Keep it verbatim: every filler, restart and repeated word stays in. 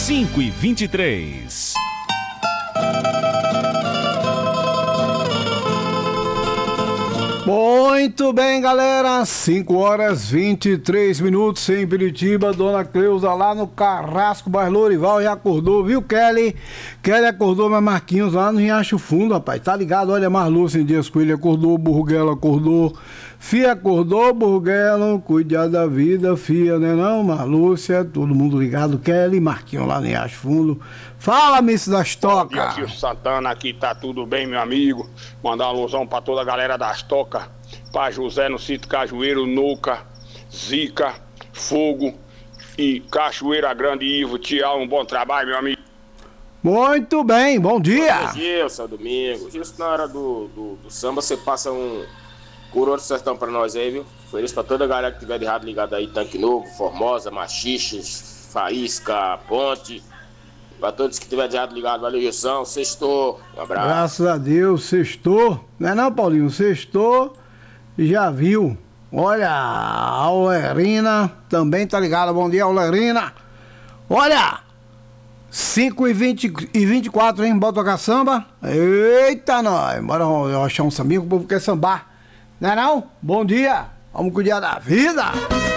cinco e vinte e três. Muito bem, galera, cinco horas e vinte e três minutos em Piritiba. Dona Cleusa lá no Carrasco, bairro Lourival, já acordou, viu, Kelly? Kelly acordou, mas Marquinhos lá no Riacho Fundo, rapaz, tá ligado? Olha, Marlúcia em Dias Coelho acordou, Burguelo acordou, Fia acordou, Burguelo, cuidar da vida, Fia, né não, Marlúcia, todo mundo ligado, Kelly, Marquinhos lá no Riacho Fundo. Fala, Miss das Tocas. Bom dia, Tio Santana, aqui tá tudo bem, meu amigo. Mandar uma alusão pra toda a galera das Tocas, pra José no Sítio Cajueiro, Nuca, Zica, Fogo e Cachoeira Grande, Ivo, Tial, um bom trabalho, meu amigo. Muito bem, bom dia. Bom dia, seu Domingo. Justo na hora do, do, do samba, você passa um coroa do sertão pra nós aí, viu? Foi isso pra toda a galera que tiver de rádio ligado aí, Tanque Novo, Formosa, Machiches, Faísca, Ponte. Pra todos que tiver de rádio ligado, valeu, Gilson, sextou, um abraço. Graças a Deus, sextou, não é não, Paulinho? Sextou, já viu. Olha, a Aulerina também tá ligada, bom dia, Aulerina. Olha, cinco e vinte e vinte e quatro, hein, bota tocar samba. Eita, nós, bora achar um sambinho que o povo quer sambar. Não é não? Bom dia, vamos cuidar da vida.